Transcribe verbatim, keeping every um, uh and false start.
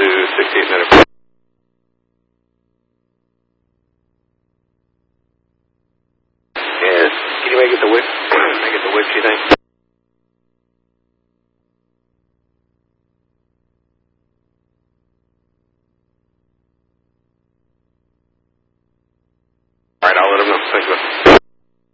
to sixty-eight minutes. Yes. Can you make it the width? Make it the width, you think? All right, I'll let him know. Thanks, man.